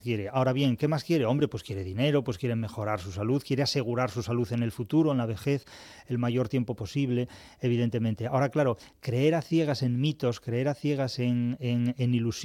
quiere. Ahora bien, ¿qué más quiere? Hombre, pues quiere dinero, pues quiere mejorar su salud, quiere asegurar su salud en el futuro, en la vejez, el mayor tiempo posible, evidentemente. Ahora, claro, creer a ciegas en mitos, creer a ciegas en ilusiones,